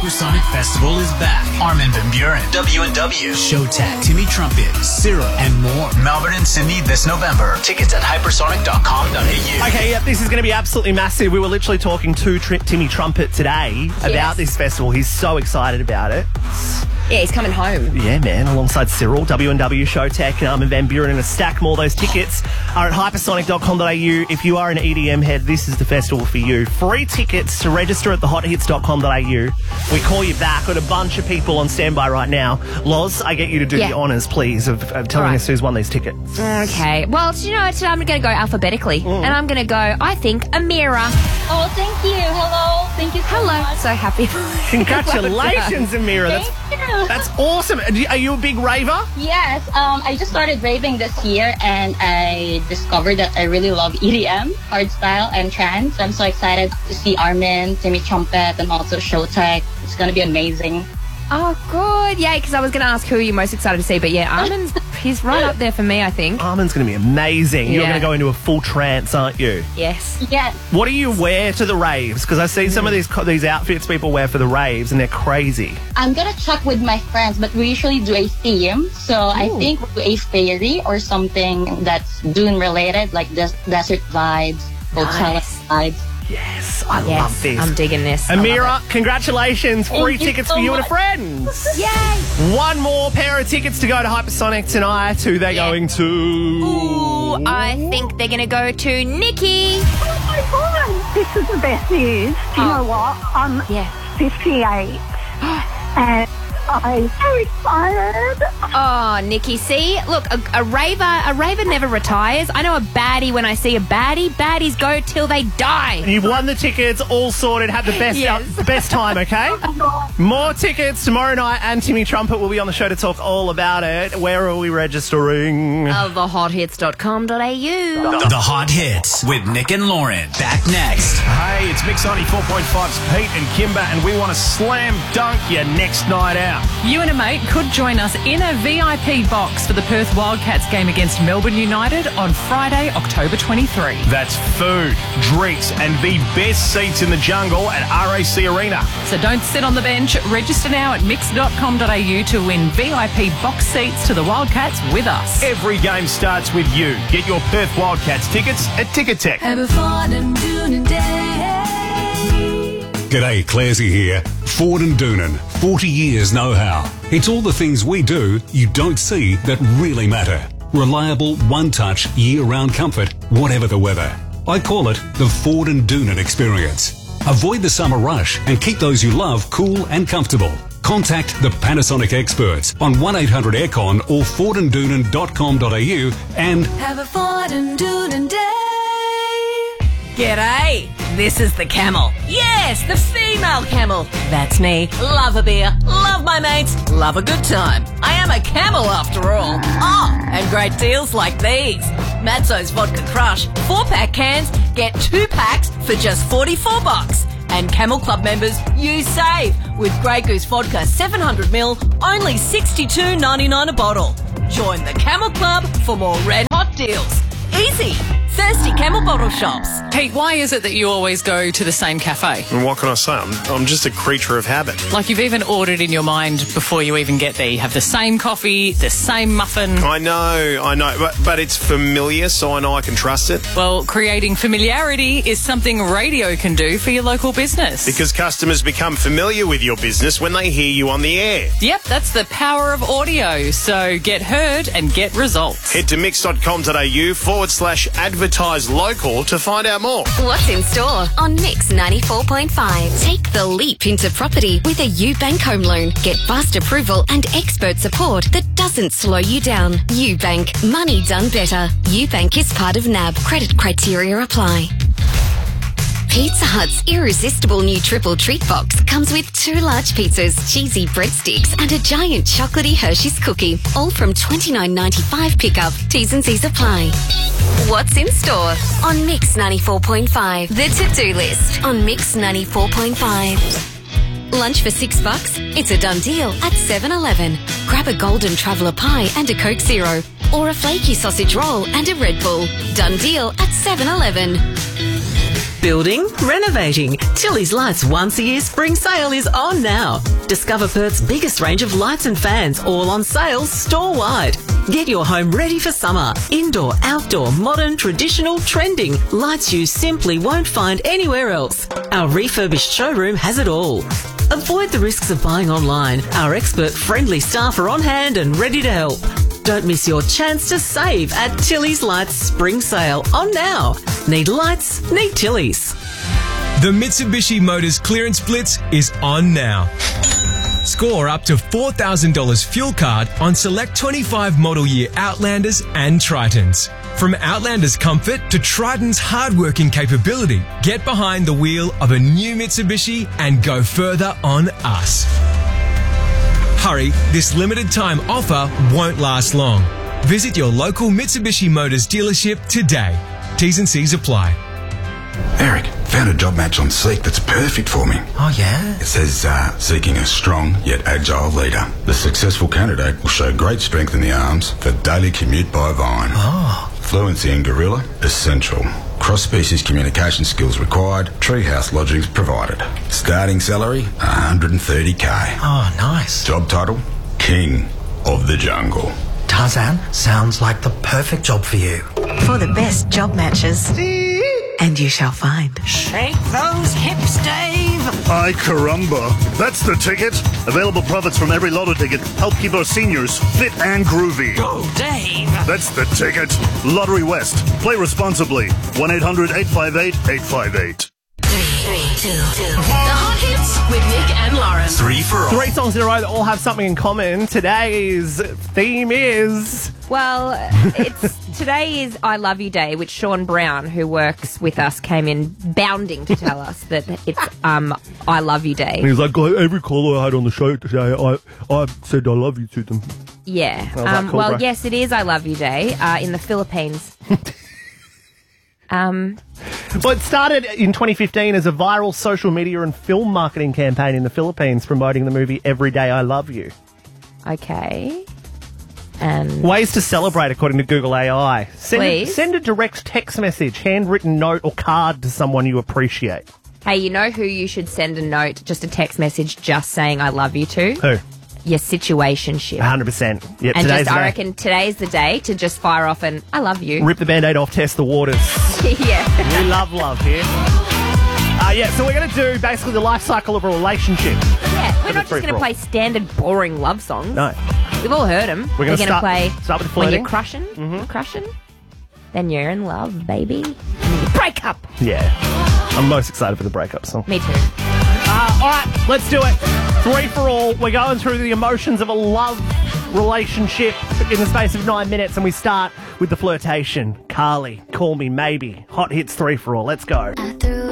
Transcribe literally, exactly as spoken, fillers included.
Hypersonic Festival is back. Armin van Buuren, W and W, Showtek, Timmy Trumpet, Cyril, and more. Melbourne and Sydney this November. Tickets at hypersonic dot com dot a u. Okay, yep, this is going to be absolutely massive. We were literally talking to Tr- Timmy Trumpet today about Yes. this festival. He's so excited about it. Yeah, he's coming home. Yeah, man, alongside Cyril, W and W, Showtek, and Armin van Buuren, and a stack more. Those tickets are at hypersonic dot com dot a u. If you are an E D M head, this is the festival for you. Free tickets to register at the hot hits dot com dot a u. We call you back. Got a bunch of people on standby right now. Loz, I get you to do Yeah. the honours, please, of, of telling Right. us who's won these tickets. Okay. Well, do you know, today I'm going to go alphabetically. Mm. And I'm going to go, I think, Amira. Oh, thank you. Hello. Thank you so Hello. much. So happy. Congratulations, Amira. That's, Thank you. that's awesome. Are you- Are you a big raver? Yes, um, I just started raving this year and I discovered that I really love E D M, hardstyle, and trance. I'm so excited to see Armin, Timmy Trumpet, and also Showtek. It's going to be amazing. Oh, good. Yay, because I was going to ask who you're most excited to see. But yeah, Armin's, he's right up there for me, I think. Armin's going to be amazing. You're Yeah. going to go into a full trance, aren't you? Yes. Yes. What do you wear to the raves? Because I see some of these co- these outfits people wear for the raves, and they're crazy. I'm going to check with my friends, but we usually do a theme. So I think we'll do a fairy or something that's Dune related, like des- desert vibes, Coachella Nice. vibes. Yes, I Yes. love this. I'm digging this. I love Amira, congratulations. Free Thank you tickets so for you and a much. friend. it. Yay. One more pair of tickets to go to Hypersonic tonight. Who they Yeah. going to? Ooh, I think they're going to go to Nikki. Oh my God, this is the best news. Do you Oh. know what? I'm Yeah. fifty-eight and I'm so excited. Oh, Nikki, see? Look, a, a raver, a raver never retires. I know a baddie when I see a baddie. Baddies go till they die. You've won the tickets, all sorted, had the best Yes. uh, best time, okay? More tickets tomorrow night, and Timmy Trumpet will be on the show to talk all about it. Where are we registering? Uh, the hot hits dot com dot a u. The Hot Hits with Nick and Lauren. Back next. Hey, it's Mix ninety-four point five's Pete and Kimber, and we want to slam dunk your next night out. You and a mate could join us in a V I P box for the Perth Wildcats game against Melbourne United on Friday, October twenty-third. That's food, drinks, and the best seats in the jungle at R A C Arena. So don't sit on the bench. Register now at mix dot com dot a u to win V I P box seats to the Wildcats with us. Every game starts with you. Get your Perth Wildcats tickets at Ticketek. G'day, Clarsey here. Ford and Doonan. forty years know-how. It's all the things we do you don't see that really matter. Reliable, one-touch, year-round comfort, whatever the weather. I call it the Ford and Doonan experience. Avoid the summer rush and keep those you love cool and comfortable. Contact the Panasonic experts on one eight hundred aircon or ford and doonan dot com dot a u and Have a Ford and Doonan day. G'day, this is the camel. Yes, the female camel. That's me. Love a beer, love my mates, love a good time. I am a camel after all. Oh, and great deals like these. Matzo's Vodka Crush, four pack cans, get two packs for just forty-four bucks. And Camel Club members, you save with Grey Goose Vodka seven hundred mil, only sixty-two ninety-nine a bottle. Join the Camel Club for more red hot deals. Easy. Thirsty Camel bottle shops. Pete, why is it that you always go to the same cafe? And what can I say? I'm, I'm just a creature of habit. Like you've even ordered in your mind before you even get there. You have the same coffee, the same muffin. I know, I know, but, but it's familiar, so I know I can trust it. Well, creating familiarity is something radio can do for your local business. Because customers become familiar with your business when they hear you on the air. Yep, that's the power of audio. So get heard and get results. Head to mix dot com dot a u forward slash advertise local to find out more. What's in store on Mix ninety-four point five? Take the leap into property with a UBank home loan. Get fast approval and expert support that doesn't slow you down. UBank. Money done better. UBank is part of N A B. Credit criteria apply. Pizza Hut's irresistible new triple treat box comes with two large pizzas, cheesy breadsticks, and a giant chocolatey Hershey's cookie, all from twenty-nine ninety-five pickup. T's and C's apply. What's in store on Mix ninety-four point five? The to-do list on Mix ninety-four point five. Lunch for six bucks? It's a done deal at seven eleven. Grab a golden traveller pie and a Coke Zero, or a flaky sausage roll and a Red Bull. Done deal at seven eleven. Building? Renovating? Tilly's Lights once a year spring sale is on now. Discover Perth's biggest range of lights and fans, all on sale store-wide. Get your home ready for summer. Indoor, outdoor, modern, traditional, trending. Lights you simply won't find anywhere else. Our refurbished showroom has it all. Avoid the risks of buying online. Our expert friendly staff are on hand and ready to help. Don't miss your chance to save at Tilly's Lights Spring Sale on now. Need lights? Need Tilly's. The Mitsubishi Motors Clearance Blitz is on now. Score up to four thousand dollars fuel card on select twenty-five model year Outlanders and Tritons. From Outlander's comfort to Triton's hard-working capability, get behind the wheel of a new Mitsubishi and go further on us. Hurry, this limited time offer won't last long. Visit your local Mitsubishi Motors dealership today. T's and C's apply. Eric, found a job match on Seek that's perfect for me. Oh, yeah? It says, uh, seeking a strong yet agile leader. The successful candidate will show great strength in the arms for daily commute by Vine. Oh. Fluency in Gorilla, essential. Cross-species communication skills required. Treehouse lodgings provided. Starting salary, one hundred thirty K. Oh, nice. Job title, King of the Jungle. Tarzan, sounds like the perfect job for you. For the best job matches. And you shall find. Shake those hips, Dave. Ay caramba. That's the ticket. Available profits from every lotto ticket help keep our seniors fit and groovy. Go, Dave. That's the ticket. Lottery West. Play responsibly. one eight hundred eight five eight eight five eight. Three, two, two. The hot hits with Nick and Lauren. Three for all. Three songs in a row that all have something in common. Today's theme is... Well, it's today is I Love You Day, which Sean Brown, who works with us, came in bounding to tell us that it's um I Love You Day. And he was like, every caller I had on the show today, I, I said I love you to them. Yeah. Oh, that Um, cool, well, bro? yes, it is I Love You Day uh, in the Philippines. um, Well, it started in twenty fifteen as a viral social media and film marketing campaign in the Philippines promoting the movie Every Day I Love You. Okay. And Ways to celebrate, according to Google A I. Send a, Please. send a direct text message, handwritten note or card to someone you appreciate. Hey, you know who you should send a note, just a text message, just saying I love you to? Who? Your situationship. one hundred percent. Yep, And today's just, the I day. reckon today's the day to just fire off an I love you. Rip the Band-Aid off, test the waters. yeah. We love love here. Uh, yeah, so we're going to do basically the life cycle of a relationship. Yeah, we're For the not just going to free-for-all. play standard boring love songs. No. We've all heard them. We're gonna going to start- play start with when flirting. you're crushing, you're crushing, then you're in love, baby. And you break up. Yeah. I'm most excited for the breakup song. Me too. Uh, all right, let's do it. Three for all. We're going through the emotions of a love relationship in the space of nine minutes, and we start with the flirtation. Carly, Call Me Maybe. Hot hits three for all. Let's go. I threw